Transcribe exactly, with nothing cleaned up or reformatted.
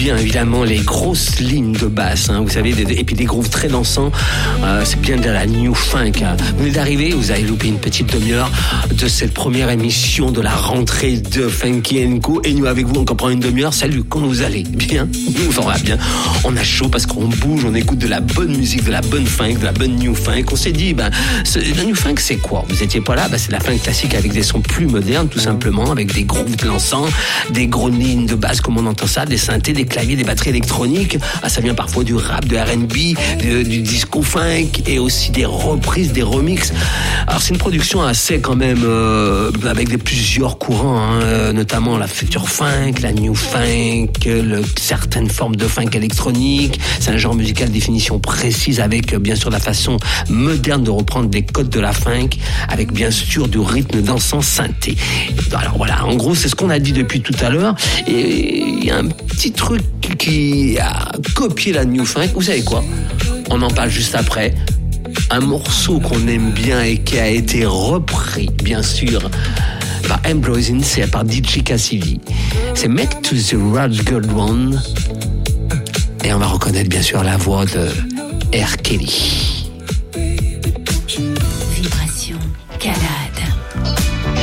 bien évidemment les grosses lignes de basse, hein, vous savez, des, et puis des grooves très dansants. Euh, c'est bien de la new funk. Hein. Vous venez d'arriver, vous avez loupé une petite demi-heure de cette première émission de la rentrée de Funky and Co. Et nous avec vous encore pendant une demi-heure. Salut, comment vous allez? Bien, nous ça va bien. On a chaud parce qu'on bouge, on écoute de la bonne musique, de la bonne funk, de la bonne new funk. On s'est dit, ben, la new funk c'est quoi? Vous étiez pas là, ben, c'est la funk classique avec des sons plus modernes, tout simplement, avec des grooves dansants, des grosses lignes de basse comme on entend ça, des synthés, des claviers, des batteries électroniques. Ah, ça vient parfois du rap, de R and B, de, du disco funk et aussi des reprises, des remixes. Alors c'est une production assez quand même euh, avec des plusieurs courants, hein, notamment la future funk, la new funk, le, certaines formes de funk électronique. C'est un genre musical de définition précise avec bien sûr la façon moderne de reprendre des codes de la funk, avec bien sûr du rythme dansant synthé. Alors voilà, en gros c'est ce qu'on a dit depuis tout à l'heure. Et il y a un petit truc qui a copié la new funk. Vous savez quoi? On en parle juste après. Un morceau qu'on aime bien et qui a été repris, bien sûr, par Ambrosin, c'est par D J Cassidy. C'est Make to the Right Girl One. Et on va reconnaître bien sûr la voix de R. Kelly.